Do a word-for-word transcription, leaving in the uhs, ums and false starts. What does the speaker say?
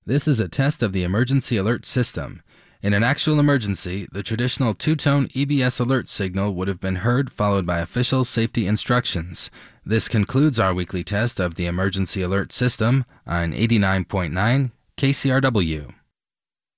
This is a test of the emergency alert system. In an actual emergency, the traditional two-tone E B S alert signal would have been heard, followed by official safety instructions. This concludes our weekly test of the emergency alert system on eighty-nine point nine K C R W.